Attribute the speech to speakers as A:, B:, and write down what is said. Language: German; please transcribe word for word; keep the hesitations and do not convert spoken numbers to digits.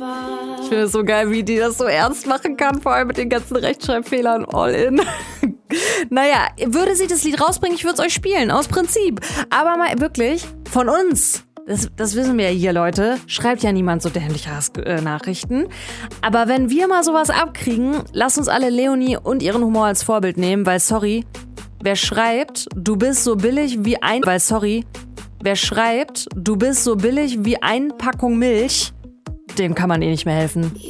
A: Ich finde es so geil, wie die das so ernst machen kann, vor allem mit den ganzen Rechtschreibfehlern all in. Naja, würde sie das Lied rausbringen, ich würde es euch spielen, aus Prinzip. Aber mal wirklich, von uns, das, das wissen wir ja hier, Leute, schreibt ja niemand so dämliche Hassnachrichten. Aber wenn wir mal sowas abkriegen, lasst uns alle Leonie und ihren Humor als Vorbild nehmen, weil sorry, wer schreibt, du bist so billig wie ein... Weil sorry, wer schreibt, du bist so billig wie eine Packung Milch, dem kann man eh nicht mehr helfen.